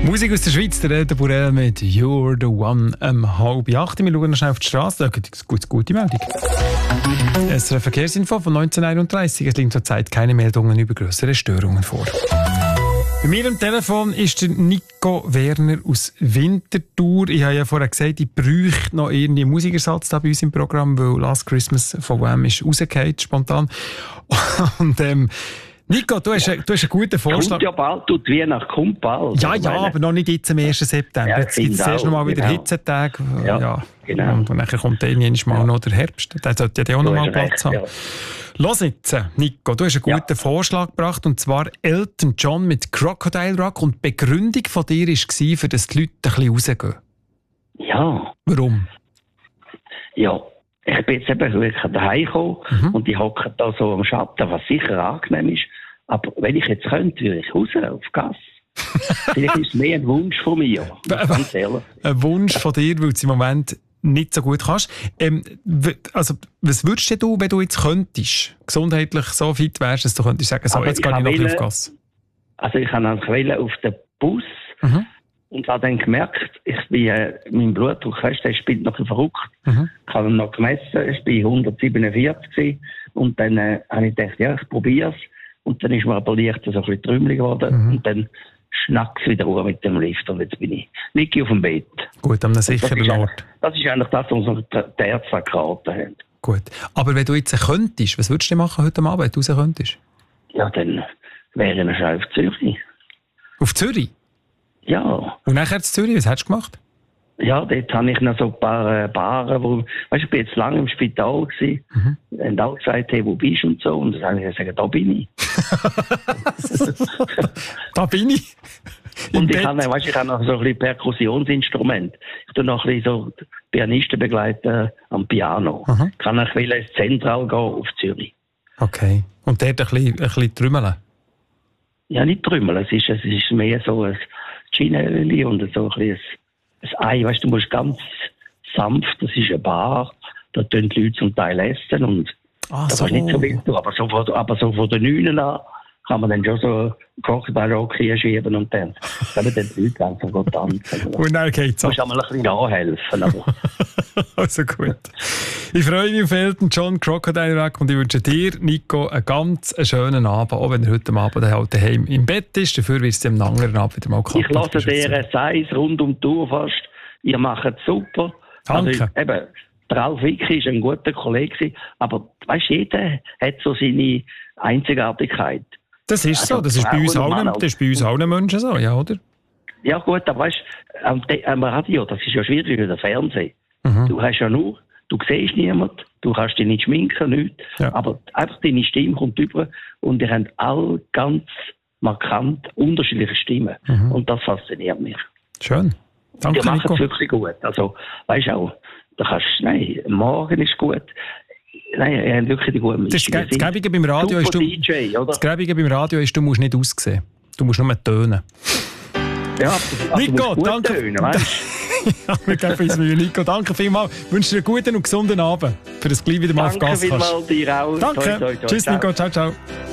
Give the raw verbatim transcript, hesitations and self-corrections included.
Musik aus der Schweiz, der Rede Burrell mit «You're the One» um halb acht. Wir schauen noch schnell auf die Straße. Da gibt es eine gute Meldung. Es ist eine Verkehrsinfo von neunzehnhunderteinunddreißig. Es liegen zurzeit keine Meldungen über grössere Störungen vor. Bei mir am Telefon ist der Nico Werner aus Winterthur. Ich habe ja vorher gesagt, ich bräuchte noch irgendwie einen Musikersatz da bei uns im Programm, weil «Last Christmas» von Wham ist rausgefallen, spontan. Und ähm, Nico, du hast, du hast einen guten Vorschlag. Kommt ja bald, tut wie nach kommt bald. Ja, ja, aber noch nicht jetzt am ersten September. Ja, jetzt gibt es erst noch mal wieder genau. Hitzetage. Ja, ja. genau. Und dann kommt dann mal ja. noch der Herbst. Der sollte ja auch noch mal Platz haben. Ja. Los jetzt, Nico, du hast einen guten ja. Vorschlag gebracht, und zwar Elton John mit «Crocodile Rock». Und die Begründung von dir war, für dass die Leute ein bisschen rausgehen. Ja. Warum? Ja, ich bin jetzt eben wirklich daheim gekommen mhm. und ich hocke da so am Schatten, was sicher angenehm ist. Aber wenn ich jetzt könnte, würde ich raus auf Gas. Vielleicht ist es mehr ein Wunsch von mir. Ganz ehrlich. Ein Wunsch von dir, weil du es im Moment nicht so gut kannst. Ähm, also, was würdest du, wenn du jetzt könntest, gesundheitlich so fit wärst, dass du könntest sagen, so, jetzt gehe ich noch auf Gas? Also ich kann eigentlich auf den Bus mhm. und habe dann gemerkt, ich bin, äh, mein Blutdruck, weißt, der spielt noch ein verrückt. Mhm. Ich habe ihn noch gemessen, ich war hundertsiebenundvierzig gewesen, und dann äh, habe ich gedacht, ja, ich probiere es. Und dann ist mir aber leicht so ein bisschen trümmelig geworden. Mhm. Und dann schnackt es wieder runter mit dem Lift. Und jetzt bin ich nicht auf dem Bett. Gut, an einem sicheren Ort. Das ist eigentlich das, was uns die Ärzte geraten haben. Gut. Aber wenn du jetzt könntest, was würdest du machen heute Abend, wenn du raus könntest? Ja, dann wäre ich schon auf Zürich. Auf Zürich? Ja. Und nachher zu Zürich, was hättest du gemacht? Ja, dort habe ich noch so ein paar äh, Baren, wo, weißt du, ich bin jetzt lange im Spital gewesen, mhm. und alle gesagt, hey, wo bist du und so, und dann habe ich gesagt, da bin ich. Da bin ich? Und ich habe, weißt, ich habe noch so ein bisschen Perkussionsinstrument. Ich tue noch ein bisschen so Pianisten begleiten am Piano. Mhm. Ich kann auch ins Zentral gehen auf Zürich. Okay. Und dort ein bisschen, ein bisschen trümmeln? Ja, nicht trümmeln, es ist, es ist mehr so ein Ginöli und so ein bisschen das Ei, weißt du, du musst ganz sanft, das ist eine Bar, da tun die Leute zum Teil essen und ah, das so. ist nicht so wild, aber so von, aber so von den Neunen an kann man dann schon so Crocodile-Rock hinschieben und dann können dann die Leute langsam gut tanzen. Und dann geht's ab. Du musst einmal ein bisschen nachhelfen. Aber. Also gut. Ich freue mich auf Elton John, «Crocodile Rock», und ich wünsche dir, Nico, einen ganz schönen Abend, auch wenn er heute Abend halt daheim im Bett ist. Dafür wird es am anderen Abend wieder mal klappen. Ich lasse dir ein Seis rund um die Tour fast. Ihr macht es super. Danke. Also, eben, der Ralf Wicki war ein guter Kollege, aber weißt, jeder hat so seine Einzigartigkeit. Das ist also, so, das ist, bei uns allen, das ist bei uns allen Menschen so, ja, oder? Ja gut, aber weißt du, am, am Radio, das ist ja schwierig wie der Fernsehen. Mhm. Du hast ja nur, du siehst niemanden, du kannst dich nicht schminken, nichts, ja. aber einfach deine Stimme kommt über und ihr habt alle ganz markant unterschiedliche Stimmen. Mhm. Und das fasziniert mich. Schön. Danke, die machen Nico. es wirklich gut. Also, weißt du auch, da kannst du, nein, morgen ist gut. Nein, er hat wirklich die gute Mischung. Das, das Gäbige beim Radio ist, du, D J, oder? Das Gäbige beim Radio ist, du musst nicht aussehen. Du musst nur tönen. Ja, aber, aber Nico, danke. Tönen, weißt? Ja, wir geben uns Mühe. Nico, danke vielmals. Ich wünsche dir einen guten und gesunden Abend. Für das gleich wieder mal danke auf Gas kannst. Danke vielmals dir auch. Danke. Toi, toi, toi. Tschüss, ciao. Nico. Ciao, ciao.